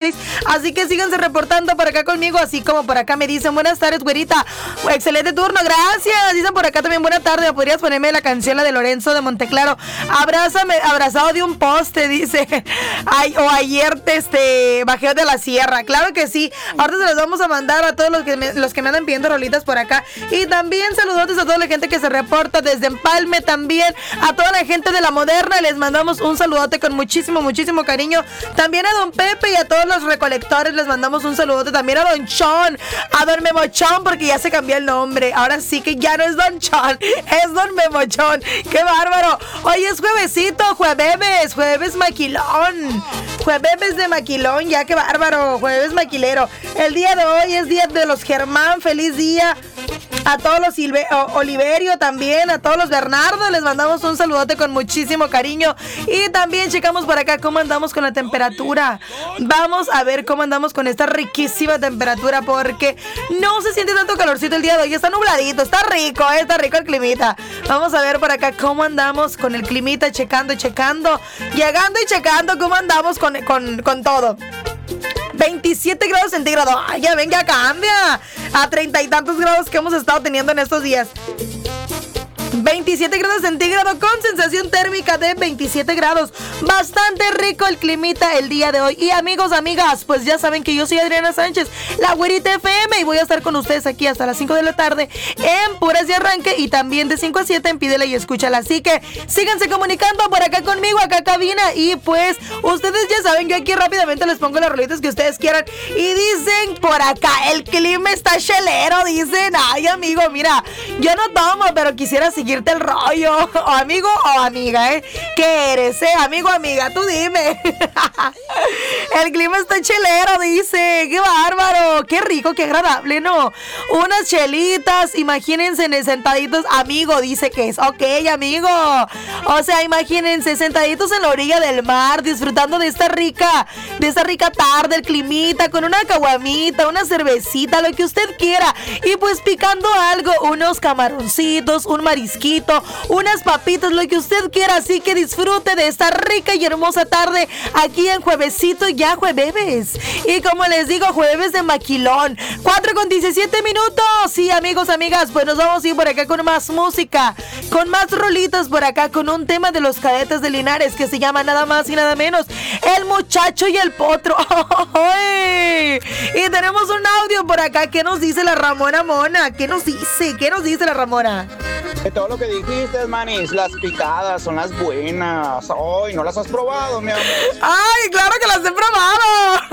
Ángeles. Así que síganse reportando por acá conmigo, así como por acá me dicen, buenas tardes, güerita. Excelente turno, gracias. Dicen por acá también, buena tarde. ¿Podrías ponerme la canción, la de Lorenzo de Monteclaro? Abrázame, abrazado de un poste, dice. Ay, o ayer bajeo de la sierra. Claro que sí. Ahorita se los vamos a mandar a todos los que me andan pidiendo rolitas por acá. Y también saludos a toda la gente que se reporta desde Empalme también. A toda la gente de La Moderna les mandamos un saludote con muchísimo, muchísimo cariño. También a Don Pepe y a todos los recolectores les mandamos un saludote. También a Don Chon, a Don Memochón, porque ya se cambió el nombre. Ahora sí que ya no es Don Chon, es Don Memochón. ¡Qué bárbaro! Hoy es juevesito, jueves maquilón. Jueves de maquilón, ya qué bárbaro. Jueves maquilero. El día de hoy es día de los Germán. Feliz día a todos los Oliverio también, a todos los Bernardo, les mandamos un saludote con muchísimo cariño. Y también checamos por acá cómo andamos con la temperatura. Vamos a ver cómo andamos con esta riquísima temperatura, porque no se siente tanto calorcito el día de hoy. Está nubladito, está rico el climita. Vamos a ver por acá cómo andamos con el climita, checando, llegando y checando cómo andamos con todo. 27 grados centígrados. Ay, ya ven, ya cambia a 30 y tantos grados que hemos estado teniendo en estos días. 27 grados centígrados con sensación térmica de 27 grados. Bastante rico el climita el día de hoy. Y amigos, amigas, pues ya saben que yo soy Adriana Sánchez, la güerita FM, y voy a estar con ustedes aquí hasta las 5 de la tarde en Puras y Arranque, y también de 5 a 7 en Pídela y Escúchala. Así que síganse comunicando por acá conmigo, acá cabina. Y pues ustedes ya saben, yo aquí rápidamente les pongo las rolitas que ustedes quieran. Y dicen por acá, el clima está chelero. Dicen, ay amigo, mira, yo no tomo, pero quisiera seguirte el rollo. O amigo o amiga, ¿qué eres, amigo o amiga? Tú dime. El clima está chelero, dice. ¡Qué bárbaro! ¡Qué rico, qué agradable!, ¿no? Unas chelitas, imagínense sentaditos. Amigo, dice que es. Ok, amigo. O sea, imagínense sentaditos en la orilla del mar, disfrutando de esta rica tarde, el climita, con una caguamita, una cervecita, lo que usted quiera. Y pues picando algo, unos camaroncitos, un marisquito, unas papitas, lo que usted quiera. Así que disfrute de esta rica y hermosa tarde aquí en Juevesito, ya jueves. Y como les digo, jueves de maquilón. 4:17 minutos. Sí, amigos, amigas, pues nos vamos a ir por acá con más música, con más rolitas por acá, con un tema de los Cadetes de Linares que se llama nada más y nada menos El Muchacho y el Potro. Y tenemos un audio por acá. ¿Qué nos dice la Ramona Mona? ¿Qué nos dice la Ramona? De todo lo que dijiste, manis, las picadas son las buenas. Ay, ¿no las has probado, mi amor? Ay, claro que las he probado.